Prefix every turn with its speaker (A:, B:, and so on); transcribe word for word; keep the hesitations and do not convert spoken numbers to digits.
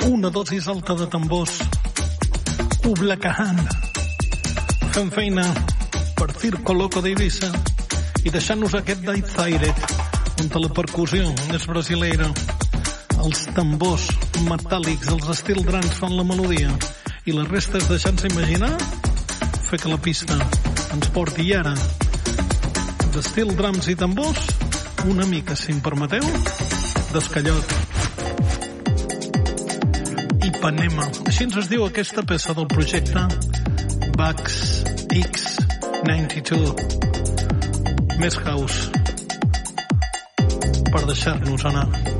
A: Una dosis alta de tambors. Kubla Khan. Fem feina per Circo Loco d'Eivissa i deixant-nos aquest Day Fired, on la percussió és brasileira, els tambors metàl·lics, els steel drums fan la melodia i la resta és deixant-se imaginar, fer que la pista ens porti. I ara, de steel drums i tambors, una mica, si em permeteu, d'escallot. Ipanema. Així ens es diu aquesta peça del projecte Bugs X noranta dos. Més house per deixar-nos anar.